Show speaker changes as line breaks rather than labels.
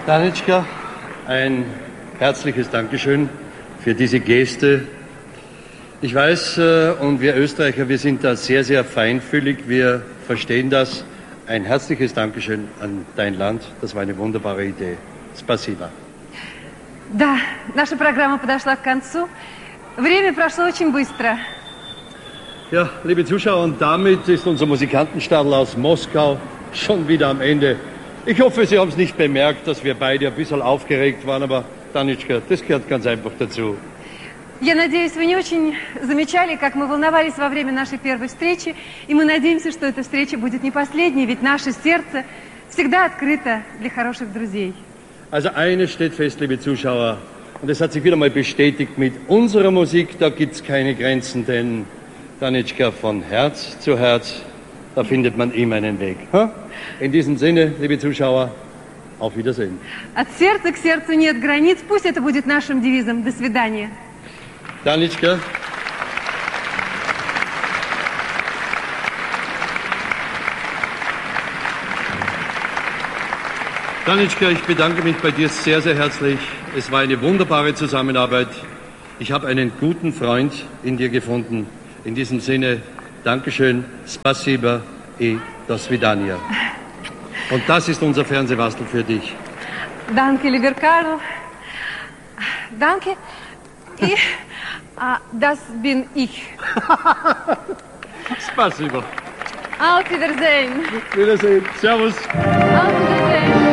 Danitschka, ein herzliches Dankeschön für diese Geste. Ich weiß, und wir Österreicher, wir sind da sehr, sehr feinfühlig, wir verstehen das. Ein herzliches Dankeschön an dein Land, das war eine wunderbare Idee. Спасибо.
Да, наша программа подошла к концу. Время прошло очень быстро.
Ja, liebe Zuschauer, und damit ist unser Musikantenstadel aus Moskau schon wieder am Ende. Ich hoffe, Sie haben es nicht bemerkt, dass wir beide ein bisschen aufgeregt waren, aber Danitschka, das gehört ganz einfach dazu.
Я надеюсь, вы не очень замечали, как мы волновались во время нашей первой встречи, и мы надеемся, что эта встреча будет не последней, ведь наше сердце всегда открыто для хороших друзей.
Also eines steht fest, liebe Zuschauer, und es hat sich wieder mal bestätigt, mit unserer Musik, da gibt's keine Grenzen, denn Danitschka, von Herz zu Herz, da findet man immer einen Weg. In diesem Sinne, liebe Zuschauer, auf Wiedersehen.
От сердца к сердцу нет границ, пусть это будет нашим девизом. До свидания.
Danitschka. Danitschka, ich bedanke mich bei dir sehr, sehr herzlich. Es war eine wunderbare Zusammenarbeit. Ich habe einen guten Freund in dir gefunden. In diesem Sinne, Dankeschön, Spasiba и до свидания. Und das ist unser Fernsehwastel für dich.
Danke, lieber Karl. Danke. И das bin ich.
Spasiba.
Auf Wiedersehen.
Wiedersehen. Servus.
Auf Wiedersehen.